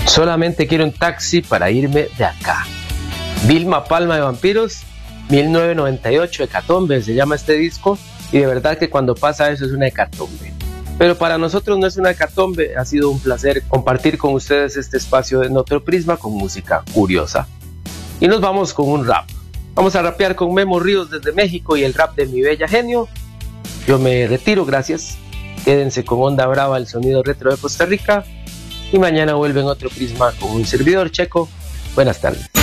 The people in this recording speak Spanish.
Solamente quiero un taxi para irme de acá. Vilma Palma de Vampiros, 1998, Hecatombe se llama este disco, y de verdad que cuando pasa eso es una hecatombe. Pero para nosotros no es una hecatombe, ha sido un placer compartir con ustedes este espacio en otro prisma con música curiosa. Y nos vamos con un rap. Vamos a rapear con Memo Ríos desde México y el rap de Mi Bella Genio. Yo me retiro, gracias. Quédense con Onda Brava, el sonido retro de Costa Rica. Y mañana vuelve en otro prisma con un servidor Checo. Buenas tardes.